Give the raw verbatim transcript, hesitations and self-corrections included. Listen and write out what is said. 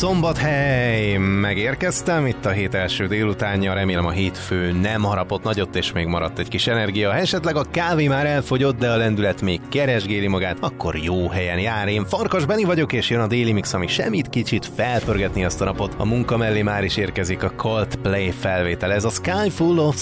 Szombathely! Megérkeztem itt a hét első délutánja, remélem a hétfő nem harapott nagyot, és még maradt egy kis energia. Ha esetleg a kávé már elfogyott, de a lendület még keresgéli magát, akkor jó helyen jár. Én Farkas Benni vagyok, és jön a Daily Mix, ami semmit kicsit felpörgetni azt a napot. A munka mellé már is érkezik a Coldplay felvétel. Ez a Sky Full of